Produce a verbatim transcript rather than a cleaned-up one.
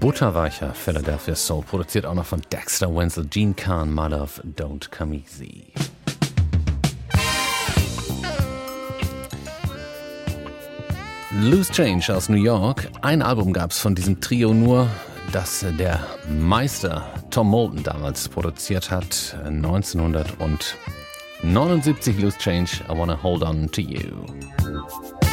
butterweicher Philadelphia Soul, produziert auch noch von Dexter Wenzel, Gene Khan, My Love Don't Come Easy. Loose Change aus New York. Ein Album gab es von diesem Trio nur, das der Meister Tom Moulton damals produziert hat. neunzehnhundertneunundsiebzig Loose Change, I Wanna Hold On To You.